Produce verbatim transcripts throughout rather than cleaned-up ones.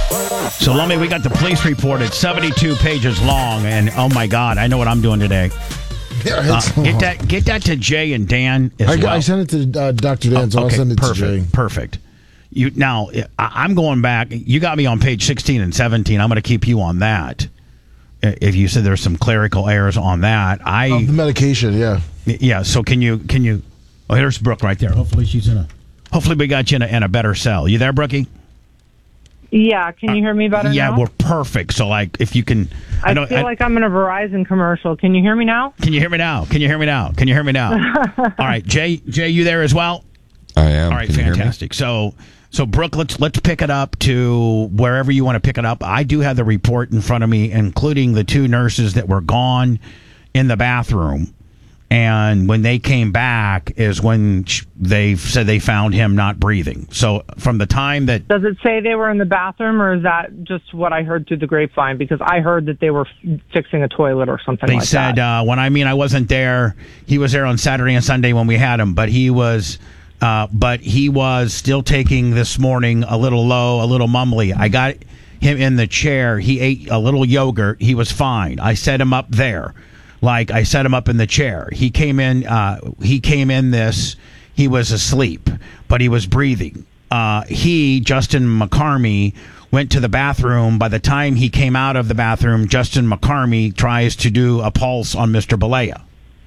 So, Lummy, we got the police report. It's seventy-two pages long, and oh my God, I know what I'm doing today. Yeah, Uh, it's get long. that, get that to Jay and Dan as I, well. I sent it to uh, Doctor Dan, so Oh, I'll okay, send it perfect, to Jay. Perfect. You now, I- I'm going back. You got me on page sixteen and seventeen. I'm going to keep you on that. If you said there's some clerical errors on that, I Oh, the medication, yeah. yeah. So can you can you? Oh, here's Brooke right there. Hopefully she's in a. Hopefully we got you in a, in a better cell. You there, Brookie? Yeah, can you hear me better Yeah, now? we're perfect. So like, if you can, I, I, know, feel I- like I'm in a Verizon commercial. Can you hear me now? Can you hear me now? Can you hear me now? Can you hear me now? All right, Jay. Jay, you there as well? I am. All right, Can you hear me? fantastic. So, so Brooke, let's let's pick it up to wherever you want to pick it up. I do have the report in front of me, including the two nurses that were gone in the bathroom, and when they came back is when sh- they said they found him not breathing. So, from the time that Does it say they were in the bathroom, or is that just what I heard through the grapevine? Because I heard that they were f- fixing a toilet or something they like said that. uh, when I mean I wasn't there, he was there on Saturday and Sunday when we had him, but he was. Uh, but he was still taking this morning a little low, a little mumbly. I got him in the chair. He ate a little yogurt. He was fine. I set him up there. Like I set him up in the chair. He came in, uh, he came in this, he was asleep, but he was breathing. Uh, he, Justin McCarmy, went to the bathroom. By the time he came out of the bathroom, Justin McCarmy tries to do a pulse on Mister Balea.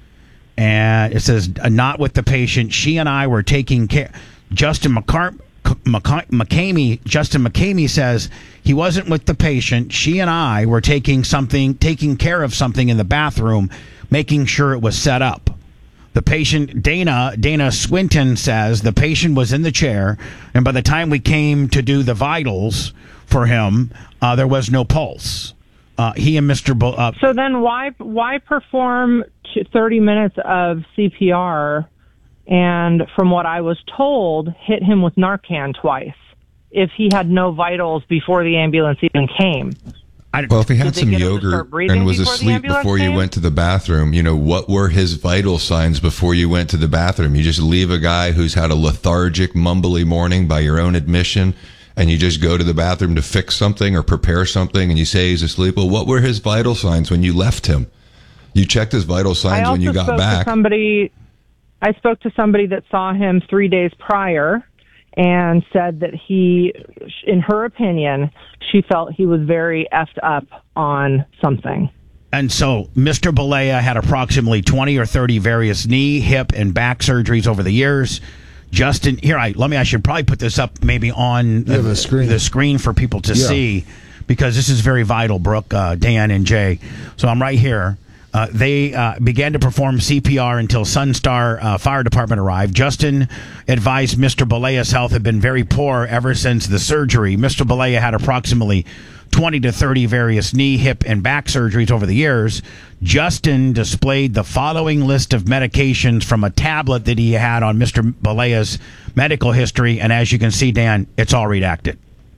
And it says, not with the patient. She and I were taking care. Justin McCar- McC- McCamey, Justin McCamey says he wasn't with the patient. She and I were taking something, taking care of something in the bathroom, making sure it was set up. The patient, Dana, Dana Swinton says the patient was in the chair, and by the time we came to do the vitals for him, uh, there was no pulse. Uh, he and Mister Bo- uh, So then why why perform t- thirty minutes of C P R and, from what I was told, hit him with Narcan twice if he had no vitals before the ambulance even came? I, Well, if he had Did they some get him to yogurt start breathing and was before the asleep ambulance before you came? went to the bathroom, you know, what were his vital signs before you went to the bathroom? You just leave a guy who's had a lethargic, mumbly morning by your own admission, and you just go to the bathroom to fix something or prepare something, and you say he's asleep. Well, what were his vital signs when you left him? You checked his vital I signs also when you got spoke back. to somebody. I spoke to somebody that saw him three days prior and said that he, in her opinion, she felt he was very effed up on something. And so Mister Balea had approximately twenty or thirty various knee, hip, and back surgeries over the years. Justin, here, I let me. I should probably put this up maybe on Yeah, the screen. the screen for people to Yeah. see, because this is very vital, Brooke, uh, Dan, and Jay. So I'm right here. Uh, they uh, began to perform C P R until Sunstar uh, Fire Department arrived. Justin advised Mister Balea's health had been very poor ever since the surgery. Mister Balea had approximately twenty to thirty various knee, hip, and back surgeries over the years. Justin displayed the following list of medications from a tablet that he had on Mister Balea's medical history, and as you can see, Dan, it's all redacted.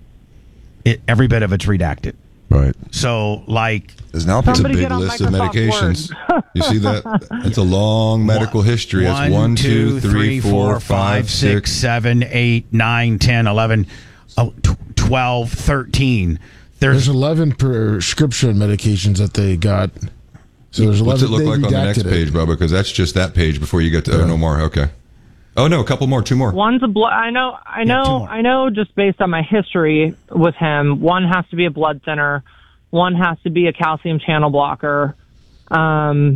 It, every bit of it's redacted. Right. So, like, It's now it's a Somebody big get on list of Microsoft medications. You see that? It's a long medical history. It's one, two, three, four, five, six, seven, eight, nine, ten, eleven, oh, tw- twelve, thirteen. There's There's eleven prescription medications that they got. So there's eleven. What's it look they like on the next redacted it. page, Bubba? Because that's just that page before you get to. Oh, no more. Okay. Oh no, a couple more, two more. One's a blood. I know. I Yeah, two know. more. I know. Just based on my history with him, one has to be a blood thinner. One has to be a calcium channel blocker. Um,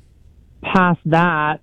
past that,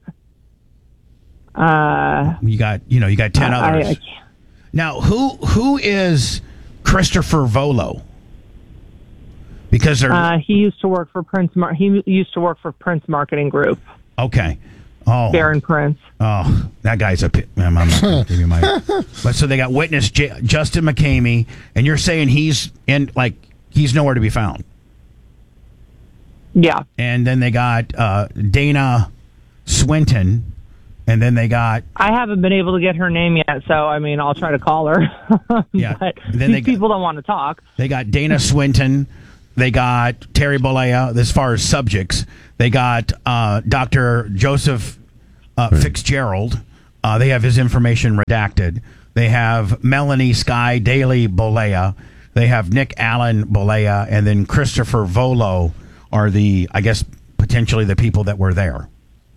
uh, you got, you know, you got ten I, others. I, Now, who who is Christopher Volo? Because they're uh, he used to work for Prince. Mar- he used to work for Prince Marketing Group. okay. Oh, Baron Prince. oh, that guy's a. pi- I'm not gonna give you my. But so they got witness J- Justin McCamey, and you're saying he's in like he's nowhere to be found. Yeah. And then they got uh, Dana Swinton, and then they got I haven't been able to get her name yet, so I mean, I'll try to call her. Yeah. But Then they these got- people don't want to talk. they got Dana Swinton, they got Terry Bollea. As far as subjects, they got uh, Doctor Joseph uh, Fitzgerald. Uh, they have his information redacted. They have Melanie Sky Daly Bollea. They have Nick Allen Balea and then Christopher Volo are the, I guess, potentially the people that were there.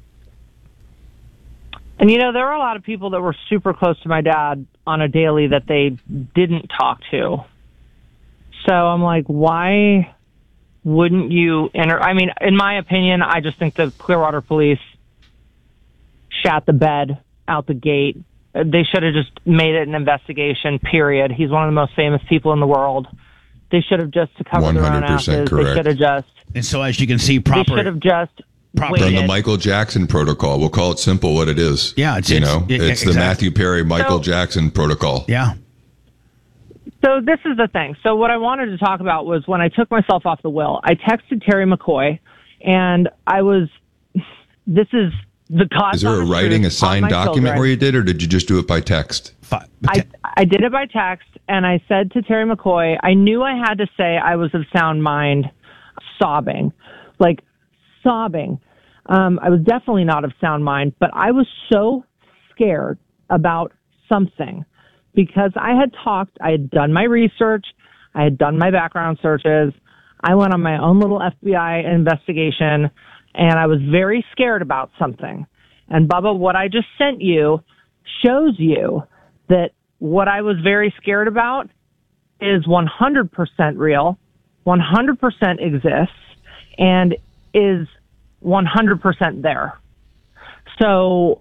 And, you know, there were a lot of people that were super close to my dad on a daily that they didn't talk to. So I'm like, why wouldn't you enter? I mean, in my opinion, I just think the Clearwater police shat the bed out the gate. They should have just made it an investigation, period. He's one of the most famous people in the world. They should have just, to cover their own asses, correct. they should have just... And so, as you can see, proper... They should have just... Proper. Done the Michael Jackson protocol. We'll call it simple what it is. Yeah, it's, you it's, know, it, it's exactly. the Matthew Perry, Michael So, Jackson protocol. Yeah. So this is the thing. So what I wanted to talk about was when I took myself off the will, I texted Terry McCoy, and I was, this is the God's Is there a honest writing, truth a signed on my document children. where you did, or did you just do it by text? Fi- I, I did it by text, and I said to Terry McCoy, I knew I had to say I was of sound mind, sobbing, like sobbing. Um, I was definitely not of sound mind, but I was so scared about something because I had talked, I had done my research, I had done my background searches, I went on my own little F B I investigation, and I was very scared about something. And Bubba, what I just sent you shows you that what I was very scared about is one hundred percent real, one hundred percent exists, and is one hundred percent there. So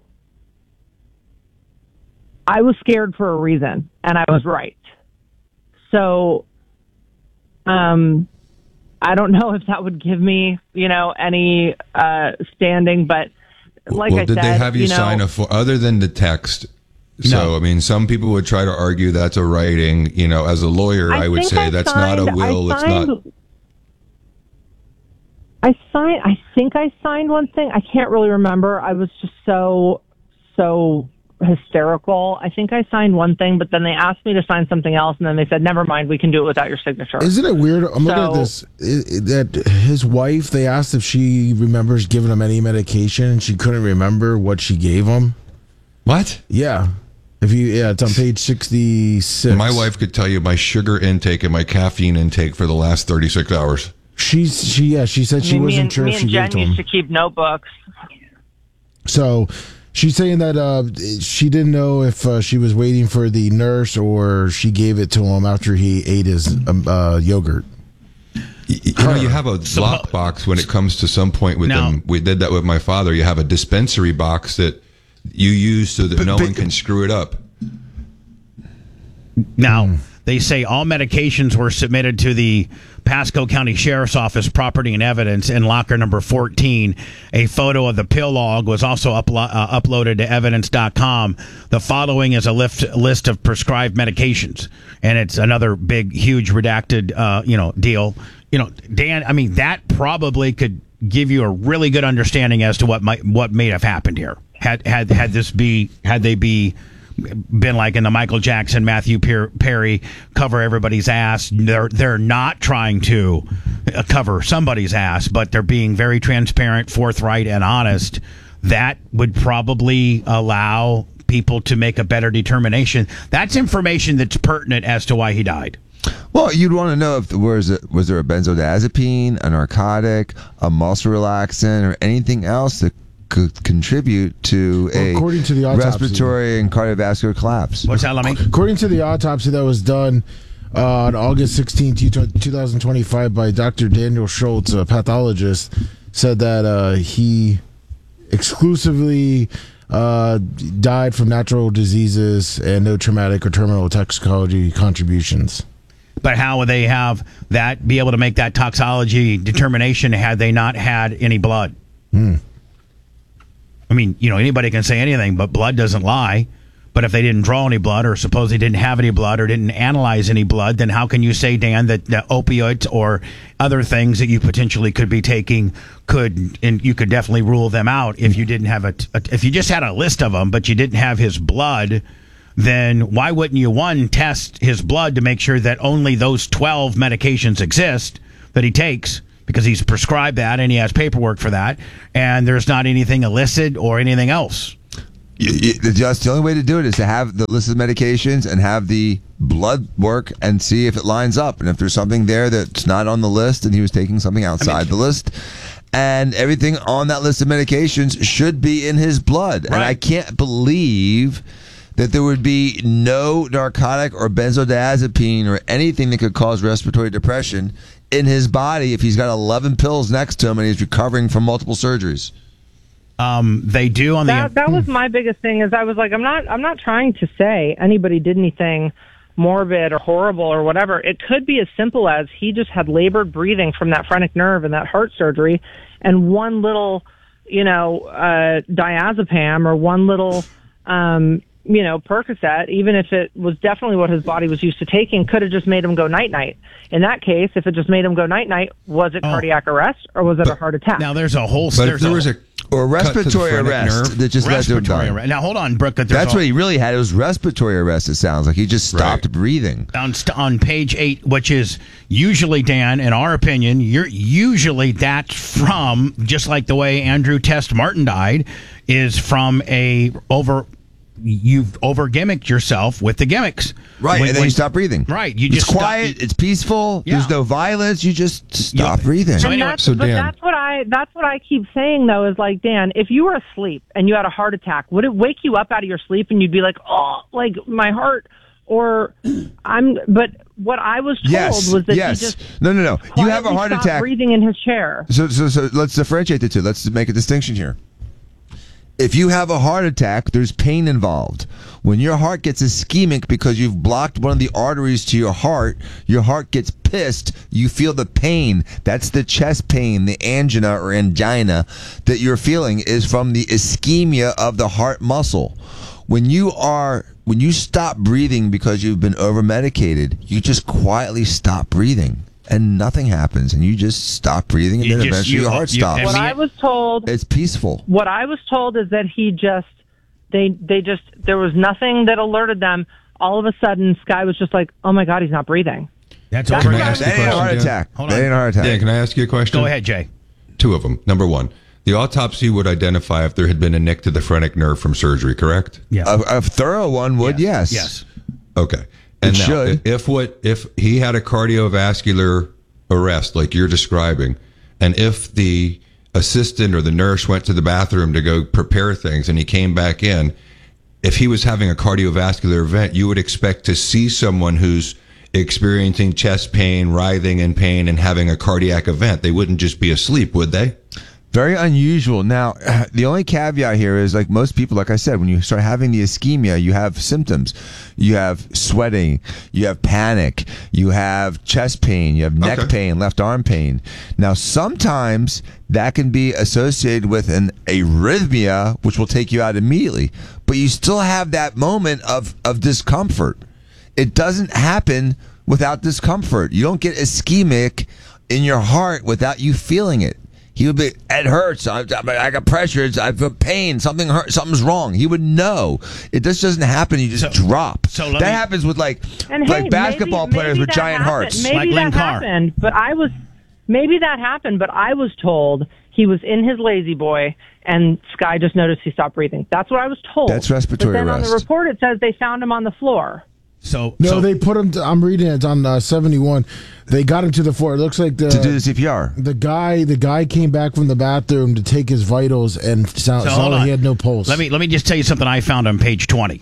I was scared for a reason, and I was right. So um, I don't know if that would give me, you know, any uh, standing, but like well, I did said, they have you, you know, sign a for other than the text? No. So, I mean, some people would try to argue that's a writing. You know, as a lawyer, I, I would think say I that's signed- not a will. I It's signed- not. I signed. I think I signed one thing. I can't really remember. I was just so so hysterical. I think I signed one thing, but then they asked me to sign something else, and then they said, "Never mind, we can do it without your signature." Isn't it weird? I'm looking at So- this. i- i- that his wife, they asked if she remembers giving him any medication, and she couldn't remember what she gave him. What? Yeah. If you, yeah, it's on page sixty-six. My wife could tell you my sugar intake and my caffeine intake for the last thirty-six hours. She's she yeah she said I she mean, me wasn't and, sure me if she and gave Jen to him. used to keep notebooks. So she's saying that uh, she didn't know if uh, she was waiting for the nurse or she gave it to him after he ate his um, uh, yogurt. You, you know, you have a lockbox when it comes to some point with Now- them. We did that with my father. You have a dispensary box that you use so that But- no but- one can screw it up. Now, they say all medications were submitted to the Pasco County Sheriff's Office Property and Evidence in locker number fourteen. A photo of the pill log was also uplo- uh, uploaded to evidence dot com. The following is a lift, list of prescribed medications, and it's another big, huge redacted, uh, you know, deal. You know, Dan, I mean, that probably could give you a really good understanding as to what might what may have happened here. Had had had this be had they be been like in the Michael Jackson, Matthew Perry, cover everybody's ass. They're they're not trying to cover somebody's ass, but they're being very transparent, forthright, and honest. That would probably allow people to make a better determination. That's information that's pertinent as to why he died. Well, you'd want to know if was it was there a benzodiazepine, a narcotic, a muscle relaxant, or anything else that could contribute to Well, a according to the autopsy. respiratory and cardiovascular collapse. What's that, Lemmy? According to the autopsy that was done uh, on August sixteenth, twenty twenty-five by Doctor Daniel Schultz, a pathologist, said that uh, he exclusively uh, died from natural diseases and no traumatic or terminal toxicology contributions. But how would they have that, be able to make that toxicology determination had they not had any blood? Hmm. I mean, you know, anybody can say anything, but blood doesn't lie. But if they didn't draw any blood or suppose they didn't have any blood or didn't analyze any blood, then how can you say, Dan, that the opioids or other things that you potentially could be taking could, and you could definitely rule them out if you didn't have a, a if you just had a list of them, but you didn't have his blood, then why wouldn't you, one, test his blood to make sure that only those twelve medications exist that he takes? Because he's prescribed that and he has paperwork for that, and there's not anything illicit or anything else. You, you, just the only way to do it is to have the list of medications and have the blood work and see if it lines up. And if there's something there that's not on the list and he was taking something outside I mean, the list, and everything on that list of medications should be in his blood. Right. And I can't believe that there would be no narcotic or benzodiazepine or anything that could cause respiratory depression in his body if he's got eleven pills next to him and he's recovering from multiple surgeries. Um, they do on that, the. That was my biggest thing. Is I was like, I'm not, I'm not trying to say anybody did anything morbid or horrible or whatever. It could be as simple as he just had labored breathing from that phrenic nerve and that heart surgery, and one little, you know, uh, diazepam or one little, um, you know, Percocet, even if it was definitely what his body was used to taking, could have just made him go night-night. In that case, if it just made him go night-night, was it oh. cardiac arrest or was it but, a heart attack? Now, there's a whole... But if there was a... Or respiratory arrest nerve. that just respiratory led to him arrest. Now, hold on, Brooke. That That's all, what he really had. It was respiratory arrest, it sounds like. He just stopped right. breathing. On, on page eight, which is usually, Dan, in our opinion, you're usually that's from, just like the way Andrew Test Martin died, is from a over... You've over gimmicked yourself with the gimmicks, right? When, and then when, you stop breathing. Right, you it's just quiet. Stop, it's peaceful. Yeah. There's no violence. You just stop you, breathing. So and anyway, that's, so but Dan, that's what I that's what I keep saying though is like, Dan, if you were asleep and you had a heart attack, would it wake you up out of your sleep and you'd be like, oh, like my heart, or I'm? But what I was told yes, was that yes. he just no, no, no. You have a heart stopped attack. breathing in his chair. So, so, so let's differentiate the two. Let's make a distinction here. If you have a heart attack, there's pain involved. When your heart gets ischemic because you've blocked one of the arteries to your heart, your heart gets pissed. You feel the pain. That's the chest pain, the angina or angina that you're feeling is from the ischemia of the heart muscle. When you are, when you stop breathing because you've been over medicated, you just quietly stop breathing. And nothing happens, and you just stop breathing, and you then just, eventually you, your heart you, stops. What I was told, it's peaceful. What I was told is that he just, they, they just, there was nothing that alerted them. All of a sudden, Sky was just like, "Oh my God, he's not breathing." That's That's over. Can I ask you a That ain't a question, heart Dan? attack. Hold That on. ain't a heart attack. Dan, can I ask you a question? Go ahead, Jay. Two of them. Number one, the autopsy would identify if there had been a nick to the phrenic nerve from surgery, correct? Yeah. A, a thorough one would, yes. Yes. Okay. And It now, should. if what if he had a cardiovascular arrest like you're describing, and if the assistant or the nurse went to the bathroom to go prepare things and he came back in, if he was having a cardiovascular event, you would expect to see someone who's experiencing chest pain, writhing in pain, and having a cardiac event. They wouldn't just be asleep, would they? Very unusual. Now, the only caveat here is, like most people, like I said, when you start having the ischemia, you have symptoms. You have sweating, you have panic, you have chest pain, you have neck Okay. pain, left arm pain. Now, sometimes that can be associated with an arrhythmia, which will take you out immediately. But you still have that moment of, of discomfort. It doesn't happen without discomfort. You don't get ischemic in your heart without you feeling it. He would be, it hurts. I, I got pressure. It's, I feel pain. Something hurt. Something's wrong. He would know. It just doesn't happen. You just So- drop. so let that me- happens with like And like hey, basketball maybe, players maybe with that giant happened. hearts. Maybe Like that Lynn Carr. happened, but I was maybe that happened, but I was told he was in his lazy boy, and Sky just noticed he stopped breathing. That's what I was told. That's respiratory But then on arrest. the report it says they found him on the floor. So No, so, they put him. To, I'm reading it. It's on uh, seventy-one. They got him to the floor. It looks like the to do the C P R. the guy. The guy came back from the bathroom to take his vitals and sound, So sounded hold like on. he had no pulse. Let me let me just tell you something I found on page twenty.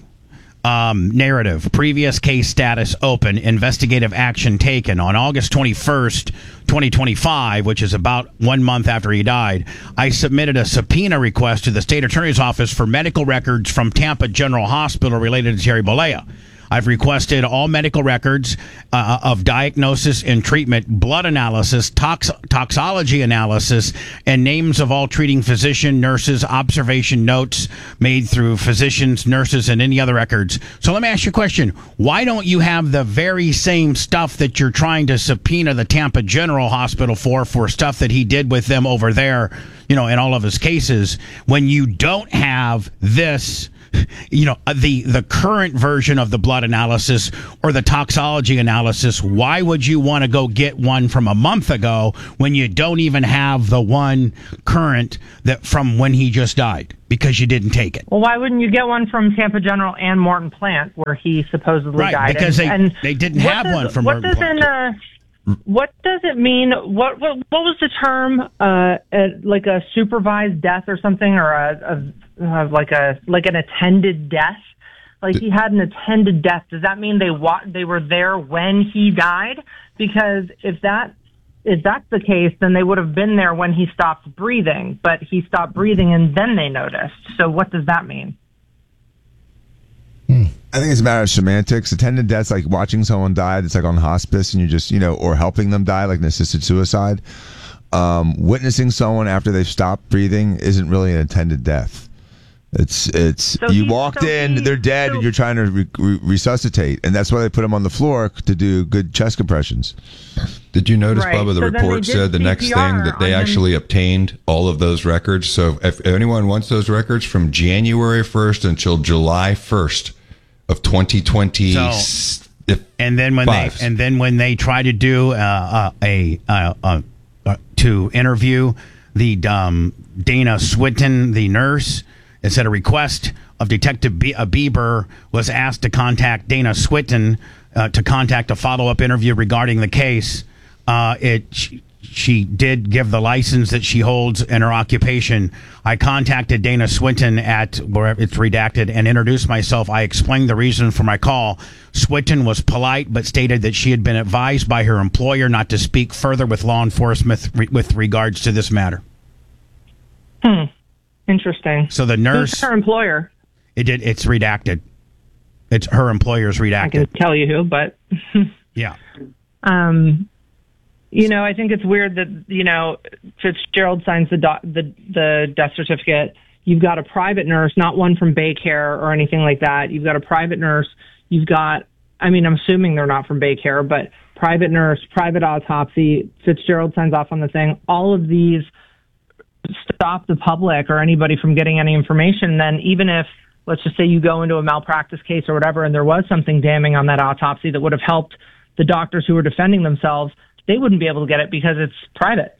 Um, narrative: previous case status open. Investigative action taken on August twenty-first, twenty twenty-five, which is about one month after he died. I submitted a subpoena request to the state attorney's office for medical records from Tampa General Hospital related to Terry Bollea. I've requested all medical records uh, of diagnosis and treatment, blood analysis, tox- toxology analysis, and names of all treating physician, nurses, observation notes made through physicians, nurses, and any other records. So let me ask you a question. Why don't you have the very same stuff that you're trying to subpoena the Tampa General Hospital for, for stuff that he did with them over there, you know, in all of his cases, when you don't have this you know, the the current version of the blood analysis or the toxology analysis, why would you want to go get one from a month ago when you don't even have the one current that from when he just died because you didn't take it? Well, why wouldn't you get one from Tampa General and Morton Plant where he supposedly Right, died? because and, they and they didn't what have does, one from what Morton does Plant. in, uh, What does it mean? What what, what was the term? Uh, uh, like a supervised death or something, or a, a uh, like a like an attended death? Like he had an attended death. Does that mean they wa- they were there when he died? Because if that if that's the case, then they would have been there when he stopped breathing. But he stopped breathing and then they noticed. So what does that mean? I think it's a matter of semantics. Attended death's like watching someone die that's like on hospice and you just, you know, or helping them die, like an assisted suicide. Um, witnessing someone after they've stopped breathing isn't really an attended death. It's, it's, So you he- walked so in, he- they're dead, so- and you're trying to re- re- resuscitate. And that's why they put them on the floor to do good chest compressions. Did you notice, Right. Bubba, the So then they report did said the next C P R thing that they on him. actually obtained all of those records. So if anyone wants those records from January first until July first of twenty twenty, So- if, And then when Fives. they and then when they try to do uh, uh, a uh, uh, uh, to interview the um, Dana Swinton, the nurse, it said a request of Detective B- uh, Bieber was asked to contact Dana Swinton uh, to contact a follow up interview regarding the case. Uh, it she, she did give the license that she holds in her occupation. I contacted Dana Swinton at wherever it's redacted and introduced myself. I explained the reason for my call. Swinton was polite, but stated that she had been advised by her employer not to speak further with law enforcement re- with regards to this matter. Hmm. Interesting. So the Who's nurse, her employer? it did. It's redacted. It's her employer's I redacted. can tell you who, but Yeah. um, you know, I think it's weird that you know Fitzgerald signs the do- the the death certificate. You've got a private nurse, not one from Baycare or anything like that. You've got a private nurse. You've got, I mean, I'm assuming they're not from Baycare, but private nurse, private autopsy. Fitzgerald signs off on the thing. All of these stop the public or anybody from getting any information. Then even if, let's just say you go into a malpractice case or whatever, and there was something damning on that autopsy that would have helped the doctors who were defending themselves, they wouldn't be able to get it because it's private.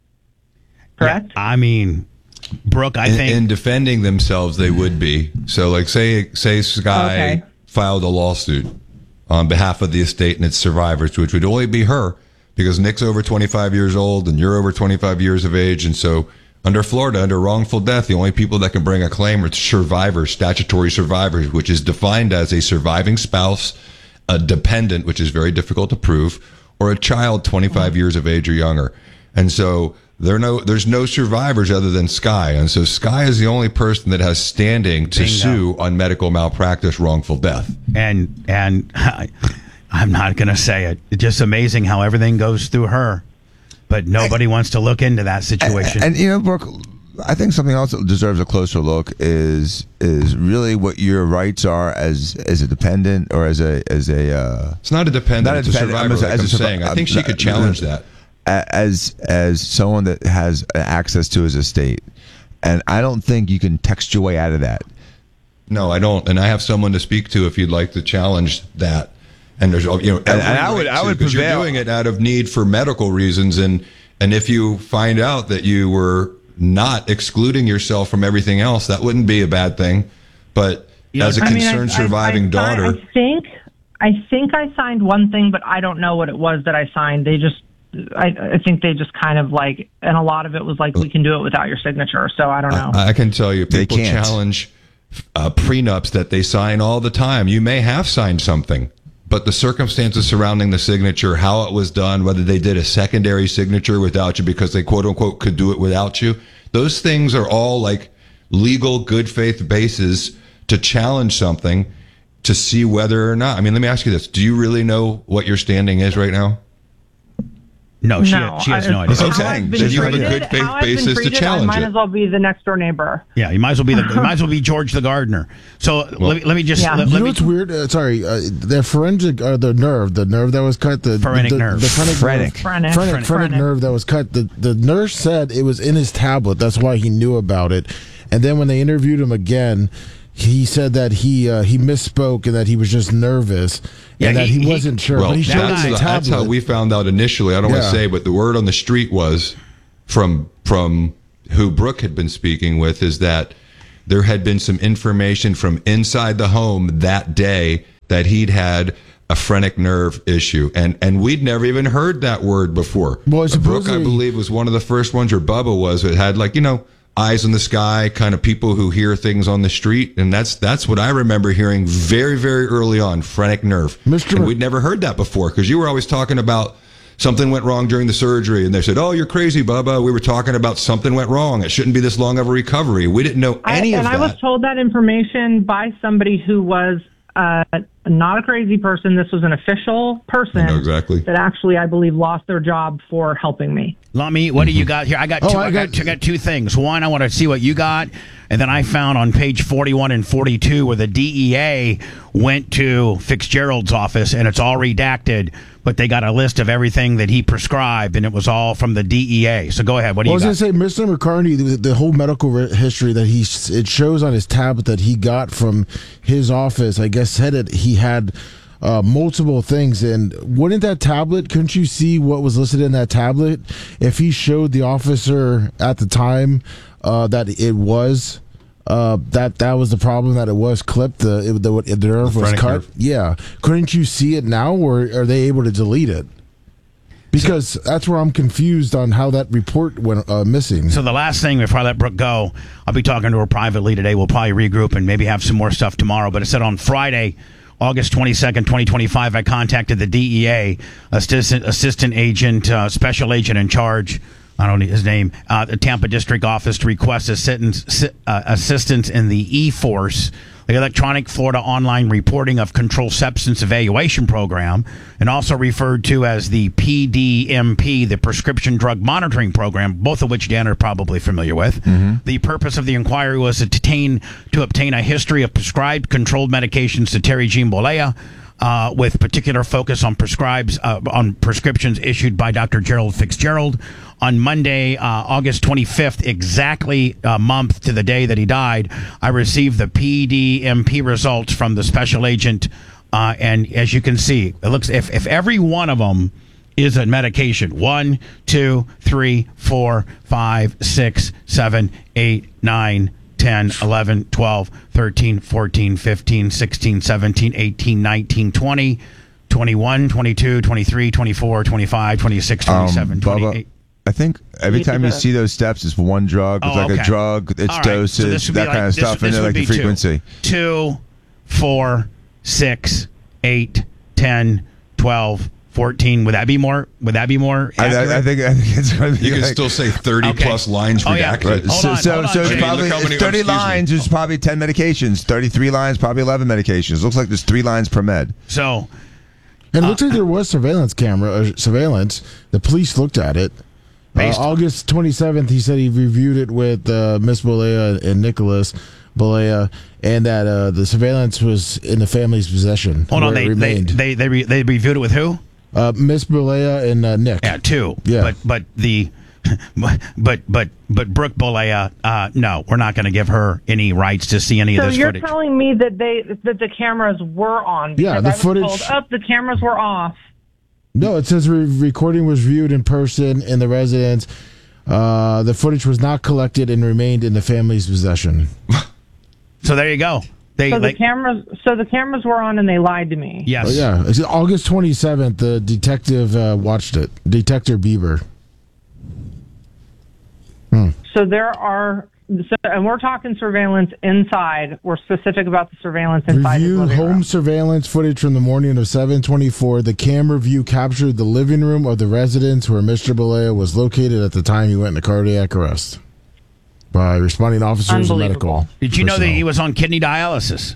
Correct? Yeah, I mean, Brooke, I in, think. in defending themselves, they would be. So, like, say, say Sky Okay. filed a lawsuit on behalf of the estate and its survivors, which would only be her because Nick's over twenty-five years old and you're over twenty-five years of age. And so, under Florida, under wrongful death, the only people that can bring a claim are survivors, statutory survivors, which is defined as a surviving spouse, a dependent, which is very difficult to prove, or a child twenty-five years of age or younger. And so there are no, there's no survivors other than Sky. And so Sky is the only person that has standing to Bingo. sue on medical malpractice, wrongful death. and and I'm not going to say it. It's just amazing how everything goes through her, but nobody wants to look into that situation. And, and you know, Brooke, I think something else that deserves a closer look is is really what your rights are as as a dependent or as a as a uh, It's not a dependent, Not a it's a dependent, survivor, I'm like as a I'm survi- saying. I think she I'm- could challenge that. as as someone that has access to his estate, and I don't think you can text your way out of that. No, I don't. And I have someone to speak to if you'd like to challenge that. And there's, you know, every and I would- right I to, would 'cause you're prevail. doing it out of need for medical reasons. And, and if you find out that you were not excluding yourself from everything else, that wouldn't be a bad thing. But You know, as a I mean, I- concerned I- surviving I, daughter, I think I think I signed one thing, but I don't know what it was that I signed. They just, I, I think they just kind of like, and a lot of it was like, we can do it without your signature. So I don't know. I, I can tell you, They people can't. challenge uh, prenups that they sign all the time. You may have signed something, but the circumstances surrounding the signature, how it was done, whether they did a secondary signature without you because they quote unquote could do it without you, those things are all like legal good faith bases to challenge something to see whether or not. I mean, let me ask you this. Do you really know what your standing is right now? no, she, no, she has I- no idea. That's what I'm how saying. I've been Then you have a treated- good faith how I've been basis to treated, challenge I might it. as well be the next door neighbor. Yeah, you might as well be the you might as well be George the gardener. So let me let me just Yeah. let, You let know me what's weird? Uh, sorry, uh, the forensic, uh, the nerve, the nerve that was cut, the Phrenic the, nerve. the phrenic, Phrenic. nerve, Phrenic. phrenic, phrenic Phrenic. nerve that was cut. The the nurse said it was in his tablet. That's why he knew about it. And then when they interviewed him again, he said that he uh, he misspoke and that he was just nervous Yeah, and that he- he, he- wasn't sure. Well, but he showed that's, him the the- that's how tablet. we found out initially. I don't want Yeah. to say, but the word on the street was from from who Brooke had been speaking with is that there had been some information from inside the home that day that he'd had a phrenic nerve issue, and and we'd never even heard that word before. Well, But Brooke, I supposedly- believe, was one of the first ones, or Bubba was. It had like you know eyes in the sky, kind of people who hear things on the street, and that's that's what I remember hearing very very early on. Phrenic nerve, Mister And Mc- we'd never heard that before because you were always talking about. Something went wrong during the surgery, and they said, "Oh, you're crazy, Bubba." We were talking about something went wrong. It shouldn't be this long of a recovery. We didn't know any I, of and that. I was told that information by somebody who was uh, not a crazy person. This was an official person I know exactly. that actually, I believe, lost their job for helping me. Lami, what do you got here? I got Oh, two. I I, got, got- two, I got two things. One, I want to see what you got, and then I found on page forty-one and forty-two where the D E A went to Fitzgerald's office, and it's all redacted, but they got a list of everything that he prescribed, and it was all from the D E A. So go ahead. What do Well, I you was got? going to say, Mister McCartney, the, the whole medical re- history that he it shows on his tablet that he got from his office, I guess, said it he had uh, multiple things. And wouldn't that tablet, couldn't you see what was listed in that tablet? If he showed the officer at the time uh, that it was. Uh, that that was the problem, that it was clipped, the it, the, the nerve The was phrenic cut. nerve. Yeah, couldn't you see it now, or are they able to delete it? Because that's where I'm confused on how that report went uh, missing. So the last thing before I let Brooke go, I'll be talking to her privately today. We'll probably regroup and maybe have some more stuff tomorrow. But it said on Friday, August twenty-second, twenty twenty-five, I contacted the D E A, assistant, assistant agent, uh, special agent in charge. I don't know his name, uh, the Tampa District Office to request assistance, uh, assistance in the E-Force, the Electronic Florida Online Reporting of Controlled Substance Evaluation Program, and also referred to as the P D M P, the Prescription Drug Monitoring Program, both of which Dan are probably familiar with. Mm-hmm. The purpose of the inquiry was to obtain, to obtain a history of prescribed controlled medications to Terry Jean Bolea, Uh, with particular focus on prescribes uh, on prescriptions issued by Doctor Gerald Fitzgerald. On Monday, uh, August twenty-fifth, exactly a month to the day that he died, I received the P D M P results from the special agent, uh, and as you can see, it looks if if every one of them is a medication. One, two, three, four, five, six, seven, eight, nine. ten, eleven, twelve, thirteen, fourteen, fifteen, sixteen, seventeen, eighteen, nineteen, twenty, twenty-one, twenty-two, twenty-three, twenty-four, twenty-five, twenty-six, twenty-seven, Um, Bubba, twenty-eight. I think every You time you did that. see those steps, it's one drug. It's Oh, like okay. a drug. It's All right, so dosage, this would be that like- kind of this- stuff, this and then would like the be two. frequency. Two, four, six, eight, ten, twelve, fourteen. Would that be more? Would that be more? I, accurate? I, I think I think it's going to be. You can like, still say thirty Okay. plus lines Oh, yeah. redacted. Right. Hold so on, so, hold on, so it's Jamie. probably Look how many- it's thirty excuse me. lines. There's probably ten medications. Thirty-three lines, probably eleven medications. Looks like there's three lines per med. So And it looks like there was surveillance camera, uh, surveillance. The police looked at it. Uh, Based- August twenty-seventh, he said he reviewed it with uh, Miss Bolea and Nicholas Bolea, and that uh, the surveillance was in the family's possession. hold on, where it they they remained. they they, re, they reviewed it with who? uh, Miss Bolea and uh, Nick. Yeah, two. Yeah. But but the but but but Brooke Bolea, uh, no, we're not going to give her any rights to see any So of this you're footage. telling me that they that the cameras were on? Yeah, because the I was footage- Told, oh, the cameras were off. No, it says re- recording was viewed in person in the residence. Uh, the footage was not collected and remained in the family's possession. So there you go. They, So they the cameras, so the cameras were on, and they lied to me. yes. Oh, yeah, it's August twenty-seventh. The detective uh, watched it. Detective Bieber. So there are, so, and we're talking surveillance inside. We're specific about the surveillance inside. his Reviewed living home room. surveillance footage from the morning of seven twenty-four. The camera view captured the living room of the residence where Mister Bolea was located at the time he went into cardiac arrest by responding officers and Unbelievable. medical. Did you know that personnel. he was on kidney dialysis?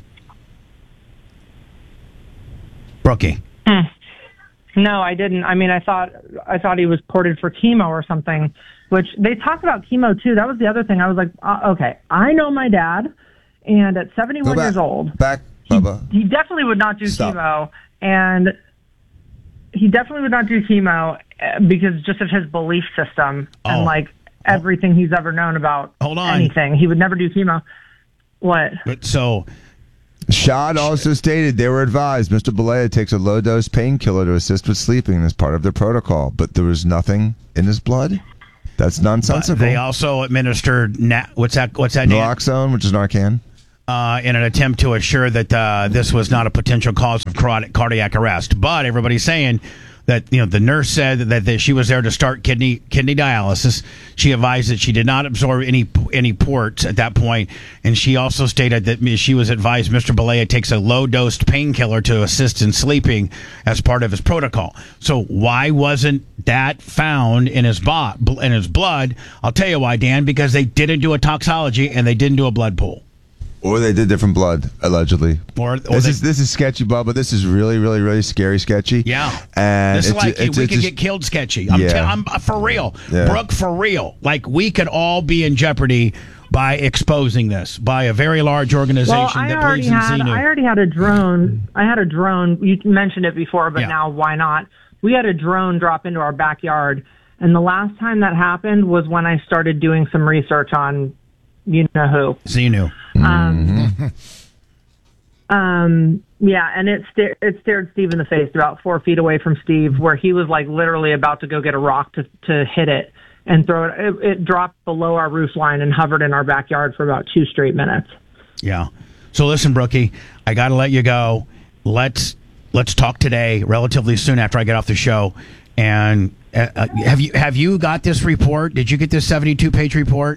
Brookie. No, I didn't. I mean, I thought I thought he was ported for chemo or something. Which they talked about chemo too. That was the other thing. I was like, uh, okay, I know my dad, and at seventy-one Go back, years old, Back, Bubba. he definitely would not do Stop. chemo, and he definitely would not do chemo uh, because just of his belief system Oh. and like everything he's ever known about Hold on. anything. He would never do chemo. What? But so Shad also stated they were advised Mister Balea takes a low-dose painkiller to assist with sleeping as part of their protocol, but there was nothing in his blood. That's nonsensical. they also administered na- what's that? What's that? name? Naloxone, which is Narcan. Uh, in an attempt to assure that uh, this was not a potential cause of cardi- cardiac arrest. But everybody's saying that, you know, the nurse said that, that she was there to start kidney kidney dialysis. She advised that she did not absorb any any ports at that point, and she also stated that she was advised Mister Balea takes a low dosed painkiller to assist in sleeping as part of his protocol. So why wasn't that found in his bo- in his blood? I'll tell you why, Dan. Because they didn't do a toxology and they didn't do a blood pool. Or they did different blood, allegedly. Or, or this they, is this is sketchy, Bubba. This is really, really, really scary, sketchy. Yeah, and this is it's, like it's, we it's could just, get killed. Sketchy. I'm, Yeah. te- I'm uh, for real, Yeah. Brooke. For real. Like we could all be in jeopardy by exposing this by a very large organization Well, I that already believes in had Xenu. I already had a drone. I had a drone. You mentioned it before, but Yeah. now why not? We had a drone drop into our backyard, and the last time that happened was when I started doing some research on, you know who. Xenu. Um, um, yeah, and it sta- it stared Steve in the face about four feet away from Steve, where he was like literally about to go get a rock to to hit it and throw it. It, it dropped below our roof line and hovered in our backyard for about two straight minutes. Yeah. So listen, Brookie, I got to let you go. Let's let's talk today, relatively soon after I get off the show. And uh, uh, have you have you got this report? Did you get this seventy-two page report?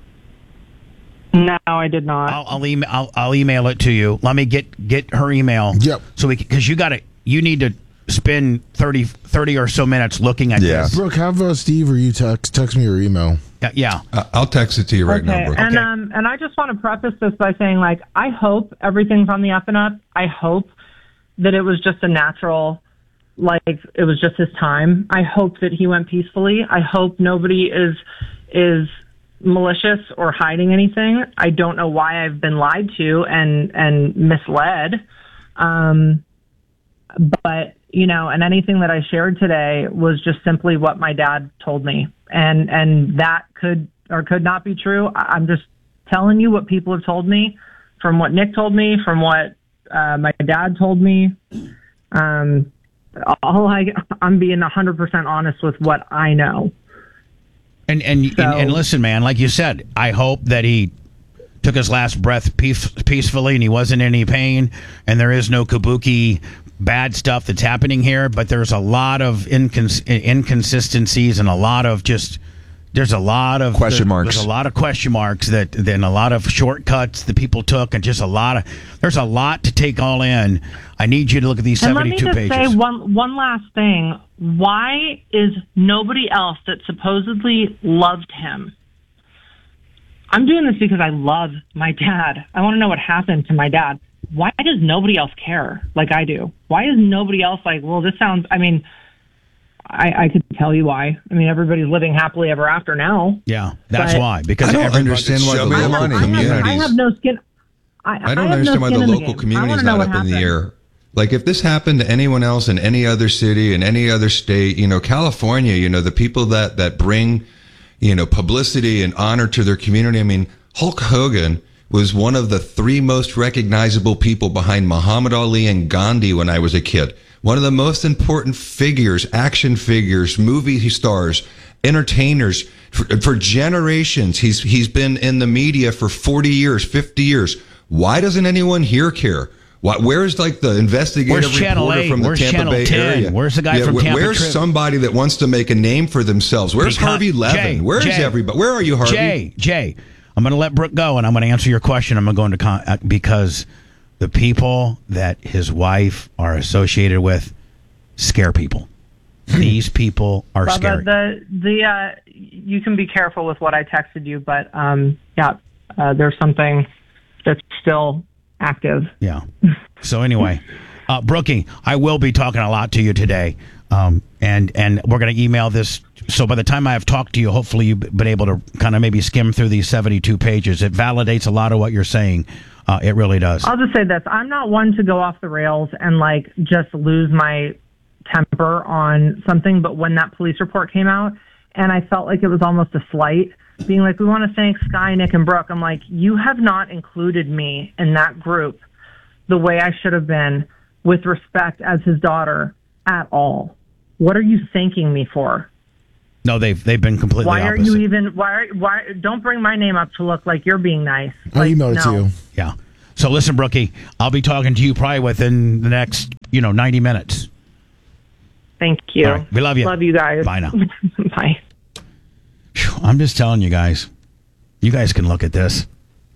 No, I did not. I'll I'll, email, I'll I'll email it to you. Let me get get her email. Yep. So we because you got to you need to spend thirty, thirty or so minutes looking at Yeah. this. Brooke, have uh, Steve or you text text me your email. Yeah. yeah. Uh, I'll text it to you right okay, now, Brooke. and Okay. um, and I just want to preface this by saying, like, I hope everything's on the up and up. I hope that it was just a natural, like, it was just his time. I hope that he went peacefully. I hope nobody is is malicious or hiding anything. I don't know why I've been lied to and and misled. Um, but you know, and anything that I shared today was just simply what my dad told me, and and that could or could not be true. I- I'm just telling you what people have told me, from what Nick told me, from what uh, my dad told me. Um, all I I'm being one hundred percent honest with what I know. And and, So- and and listen, man, like you said, I hope that he took his last breath peace, peacefully and he wasn't in any pain and there is no kabuki bad stuff that's happening here, but there's a lot of incons- inconsistencies and a lot of just there's a lot of Question there- marks. There's a lot of question marks that then a lot of shortcuts that people took and just a lot of there's a lot to take all in. I need you to look at these And let me seventy-two just pages. say one one last thing. Why is nobody else that supposedly loved him? I'm doing this because I love my dad. I want to know what happened to my dad. Why does nobody else care like I do? Why is nobody else like, well, this sounds, I mean, I, I could tell you why. I mean, everybody's living happily ever after now. Yeah, that's But- why. Because I don't everybody- understand why the Show me the local money. I have, I communities. have no skin. I, I don't have understand no why skin the in local game. I community wanna is know not what up in the happened. air. Like if this happened to anyone else in any other city, in any other state, you know, California, you know, the people that, that bring, you know, publicity and honor to their community. I mean, Hulk Hogan was one of the three most recognizable people behind Muhammad Ali and Gandhi when I was a kid. One of the most important figures, action figures, movie stars, entertainers for, for generations. He's he's been in the media for forty years, fifty years. Why doesn't anyone here care? Why, where's like the investigative Where's Channel reporter eight? from the Where's Tampa Channel Bay ten? area? Where's the guy from where- Tampa Where's Trib- somebody that wants to make a name for themselves? Where's Because- Harvey Levin? Jay, Where's Jay, everybody? Where are you, Harvey? Jay, Jay, I'm going to let Brooke go, and I'm going to answer your question. I'm going to go into con- uh, because the people that his wife are associated with scare people. These people are Bubba, scary. the the uh, you can be careful with what I texted you, but um, yeah, uh, there's something that's still active. Yeah. So anyway, uh, Brookie, I will be talking a lot to you today, um, and and we're going to email this. So by the time I have talked to you, hopefully you've been able to kind of maybe skim through these seventy-two pages. It validates a lot of what you're saying. Uh, it really does. I'll just say this: I'm not one to go off the rails and like just lose my temper on something. But when that police report came out, and I felt like it was almost a slight being like, we want to thank Sky, Nick, and Brooke. I'm like, you have not included me in that group the way I should have been with respect as his daughter at all. What are you thanking me for? No, they've they've been completely Why opposite. are you even, why, why, don't bring my name up to look like you're being nice. I Like, emailed it to no. you. Yeah. So listen, Brookie, I'll be talking to you probably within the next, you know, ninety minutes. Thank you. All right. We love you. Love you guys. Bye now. Bye. Phew, I'm just telling you guys, you guys can look at this.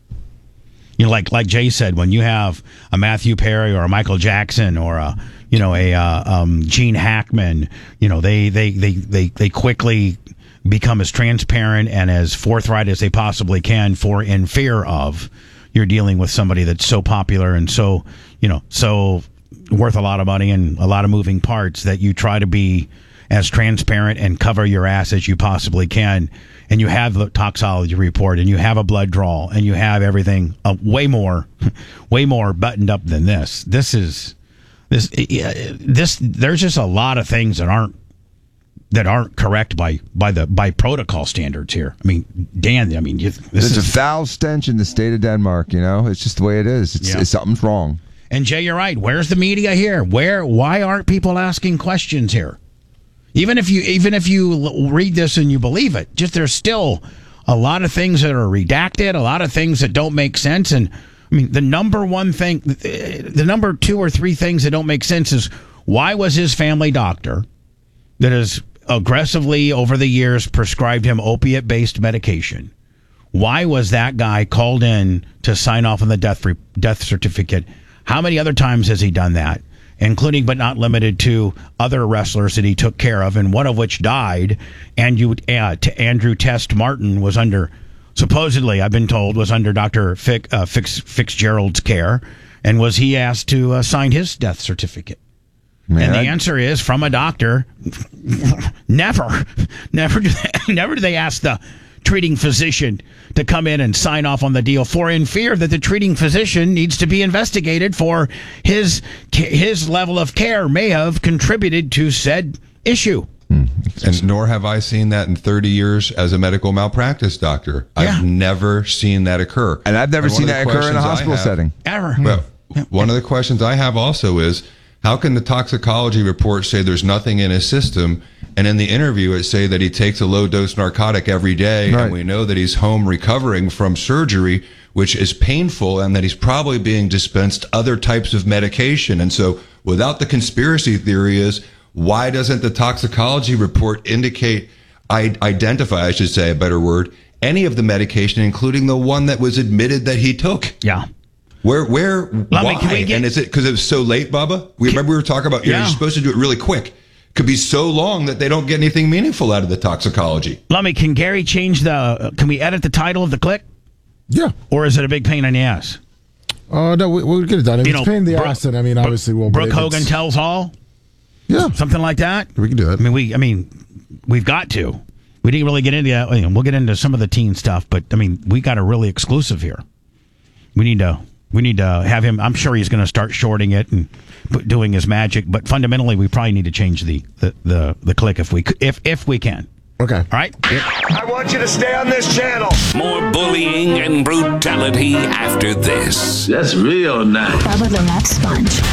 You know, like like Jay said, when you have a Matthew Perry or a Michael Jackson or a you know a uh, um, Gene Hackman, you know they they, they, they they quickly become as transparent and as forthright as they possibly can for in fear of you're dealing with somebody that's so popular and so you know so worth a lot of money and a lot of moving parts that you try to be as transparent and cover your ass as you possibly can. And you have the toxicology report and you have a blood draw and you have everything uh, way more, way more buttoned up than this. This is this, uh, this, there's just a lot of things that aren't, that aren't correct by, by the, by protocol standards here. I mean, Dan, I mean, you, this There's is a foul stench in the state of Denmark, you know? It's just the way it is. It's, Yeah. it's something's wrong. And Jay, you're right. Where's the media here? Where? Why aren't people asking questions here? Even if you even if you l- read this and you believe it, just there's still a lot of things that are redacted, a lot of things that don't make sense. And I mean, the number one thing, the number two or three things that don't make sense is why was his family doctor that has aggressively over the years prescribed him opiate-based medication? Why was that guy called in to sign off on the death re- death certificate? How many other times has he done that, including but not limited to other wrestlers that he took care of, and one of which died? And you, uh, to Andrew Test Martin was under, supposedly, I've been told, was under Doctor Fick, uh, Fix, Fitzgerald's care, and was he asked to uh, sign his death certificate? Man, and the I- answer is from a doctor. never, never, do they, never do they ask the treating physician to come in and sign off on the deal, for in fear that the treating physician needs to be investigated for his his level of care may have contributed to said issue. And nor have I seen that in thirty years as a medical malpractice doctor. Yeah. I've never seen that occur. And I've never one seen of the that occur in a questions I hospital have- setting. Ever. Well, one of the questions I have also is, how can the toxicology report say there's nothing in his system, and in the interview it say that he takes a low-dose narcotic every day, Right. and we know that he's home recovering from surgery, which is painful, and that he's probably being dispensed other types of medication. And so without the conspiracy theory is, why doesn't the toxicology report indicate, I identify, I should say a better word, any of the medication, including the one that was admitted that he took? Yeah. Where, where, Let me- why? can we get- and is it because it was so late, Bubba? We remember we were talking about, you know, Yeah. you're supposed to do it really quick. Could be so long that they don't get anything meaningful out of the toxicology. Lummy, can Gary change the, uh, can we edit the title of the click? Yeah. Or is it a big pain in the ass? Uh, no, we, we'll get it done. If You it's know, pain in the Brooke- ass, then I mean, Brooke- obviously we'll. but Brooke if Hogan it's- tells all? Yeah, Something like that? we can do it. I mean, we. I mean, we've got to. We didn't really get into that. You know, we'll get into some of the teen stuff, but I mean, we got a really exclusive here. We need to. We need to have him. I'm sure he's going to start shorting it and put- doing his magic. But fundamentally, we probably need to change the the the, the click if we c- if if we can. Okay. All right. I want you to stay on this channel. More bullying and brutality after this. That's real nice. Bubba the Love Sponge.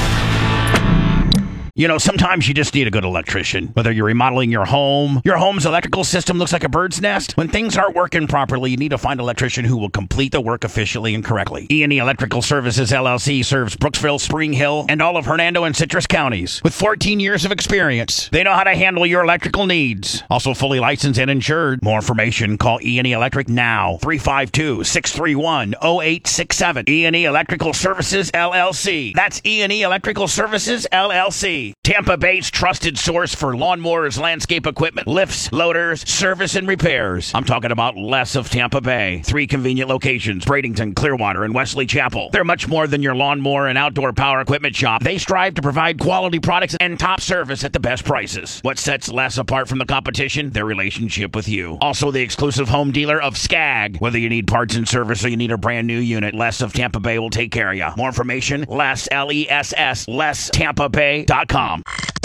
You know, sometimes you just need a good electrician. Whether you're remodeling your home, your home's electrical system looks like a bird's nest. When things aren't working properly, you need to find an electrician who will complete the work efficiently and correctly. E and E Electrical Services, L L C serves Brooksville, Spring Hill, and all of Hernando and Citrus counties. With fourteen years of experience, they know how to handle your electrical needs. Also fully licensed and insured. More information, call E and E Electric now. three five two, six three one, zero eight six seven. E and E Electrical Services, L L C. That's E and E Electrical Services, L L C. Tampa Bay's trusted source for lawnmowers, landscape equipment, lifts, loaders, service, and repairs. I'm talking about Les of Tampa Bay. Three convenient locations, Bradenton, Clearwater, and Wesley Chapel. They're much more than your lawnmower and outdoor power equipment shop. They strive to provide quality products and top service at the best prices. What sets Les apart from the competition? Their relationship with you. Also the exclusive home dealer of Skag. Whether you need parts and service or you need a brand new unit, Les of Tampa Bay will take care of you. More information, Les, L E S S, les tampa bay dot com.